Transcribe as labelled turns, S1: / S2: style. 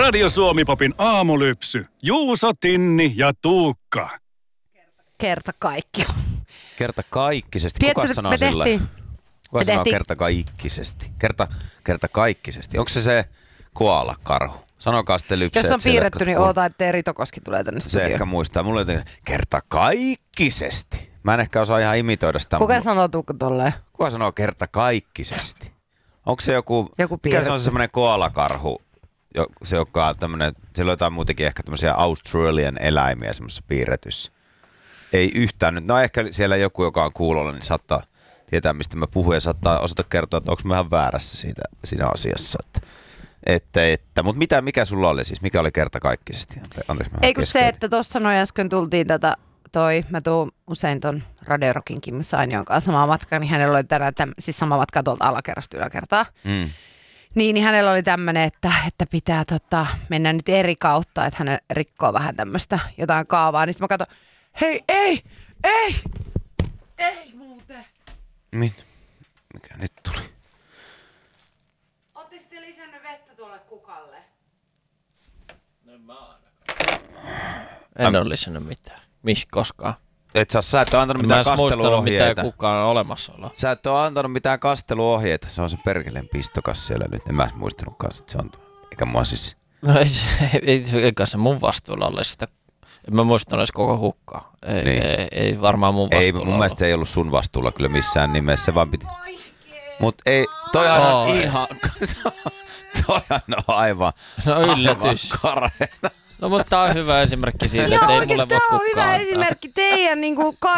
S1: Radio Suomi-popin aamulypsy. Juuso, Tinni ja Tuukka.
S2: Kerta kaikki.
S3: Kertakaikkisesti.
S2: Tiedätkö,
S3: Kuka sanoo sillä? Kuka sanoo kertakaikkisesti? Kertakaikkisesti. Onko se koala-karhu? Sanokaa sitten lypseet.
S2: Jos on piirretty, niin oota, ettei Rito Koski tulee tänne
S3: Se
S2: studioon.
S3: ehkä muistaa. Mulla on jotenkin kertakaikkisesti. Mä en ehkä osaa ihan imitoida sitä.
S2: Kuka sanoo Tuukka tolleen?
S3: Kuka sanoo kertakaikkisesti? Onko se joku mikä se on se semmoinen koala-karhu? Se joka on tämmönen, siellä on jotain muutenkin ehkä tämmöisiä Australian eläimiä semmoisessa piirretyssä. Ei yhtään nyt. No ehkä siellä joku, joka on kuulolla, niin saattaa tietää, mistä mä puhun ja saattaa osata kertoa, että onko mä ihan väärässä siinä asiassa. Mutta mikä sulla oli siis? Mikä oli kertakaikkisesti?
S2: Ei kun se, että tuossa noin äsken tultiin mä tuun usein ton Radio Rockin Kimmo Sainion kanssa samaa matkaa, niin hänellä oli tänään, siis sama matka tuolta alakerrasta yläkertaa. Niin hänellä oli tämmöinen, että pitää mennä nyt eri kautta, että hän rikkoo vähän tämmöistä jotain kaavaa. Niin sitten mä katson, hei, ei muuten.
S3: Mikä nyt tuli?
S2: Ootteko te lisännyt vettä tuolle kukalle?
S4: No en mä ainakaan. En ole lisännyt mitään. Koskaan.
S3: Sä et ole antanut mitään kasteluohjeita.
S4: Mitään kukaan on olemassaoloa.
S3: Sä et ole antanut mitään kasteluohjeita. Se on se perkeleen pistokas siellä nyt. En mä muistanutkaan, että se on. Eikä mua siis.
S4: No eikä se mun vastuulla ole sitä. En mä muistanut edes koko hukkaa. Ei varmaan mun vastuulla.
S3: Ei, mun mielestä se ei ollut sun vastuulla kyllä missään nimessä. Se vaan piti. Mut ei, toihan on ihan. Toihan on aivan.
S4: No yllätys.
S3: Aivan
S4: No mutta tää on hyvä esimerkki siitä,
S2: Joo,
S4: että ei mulle voi
S2: tämä on
S4: kukaan
S2: hyvä
S4: antaa.
S2: esimerkki teidän